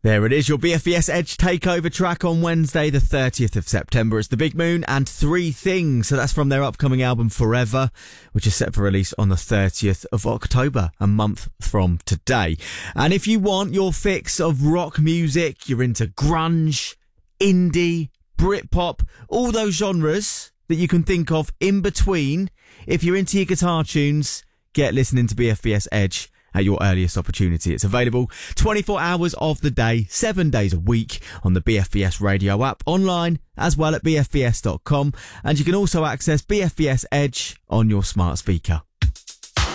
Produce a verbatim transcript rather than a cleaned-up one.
There it is, your B F B S Edge Takeover track on Wednesday, the thirtieth of September. It's The Big Moon and Three Things. So that's from their upcoming album Forever, which is set for release on the thirtieth of October, a month from today. And if you want your fix of rock music, you're into grunge, indie, Britpop, all those genres that you can think of in between, if you're into your guitar tunes, get listening to B F B S Edge at your earliest opportunity. It's available twenty-four hours of the day, seven days a week on the B F B S radio app, online as well at b f b s dot com, and you can also access B F B S Edge on your smart speaker.